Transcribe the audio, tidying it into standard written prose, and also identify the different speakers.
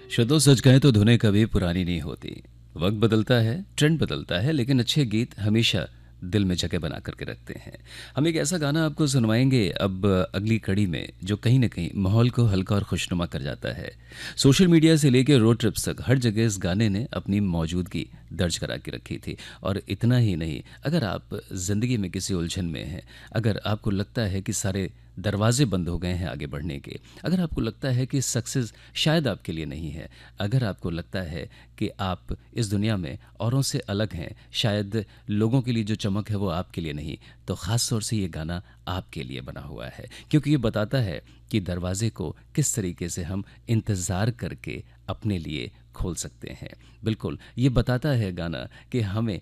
Speaker 1: शब्दों सच कहें तो धुनें कभी पुरानी नहीं होती। वक्त बदलता है, ट्रेंड बदलता है, लेकिन अच्छे गीत हमेशा दिल में जगह बना करके रखते हैं। हम एक ऐसा गाना आपको सुनवाएंगे अब अगली कड़ी में जो कहीं न कहीं माहौल को हल्का और खुशनुमा कर जाता है। सोशल मीडिया से लेकर रोड ट्रिप्स तक हर जगह इस गाने ने अपनी मौजूदगी दर्ज करा के रखी थी। और इतना ही नहीं, अगर आप ज़िंदगी में किसी उलझन में हैं, अगर आपको लगता है कि सारे दरवाजे बंद हो गए हैं आगे बढ़ने के, अगर आपको लगता है कि सक्सेस शायद आपके लिए नहीं है, अगर आपको लगता है कि आप इस दुनिया में औरों से अलग हैं, शायद लोगों के लिए जो चमक है वो आपके लिए नहीं, तो ख़ास तौर से ये गाना आपके लिए बना हुआ है, क्योंकि ये बताता है कि दरवाजे को किस तरीके से हम इंतज़ार करके अपने लिए खोल सकते हैं। बिल्कुल, ये बताता है गाना कि हमें